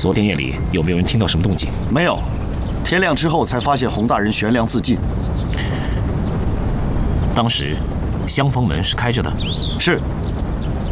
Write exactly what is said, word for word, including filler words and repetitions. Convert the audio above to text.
昨天夜里有没有人听到什么动静？ 没有，天亮之后才发现洪大人悬梁自尽。 当时厢房门是开着的。 是，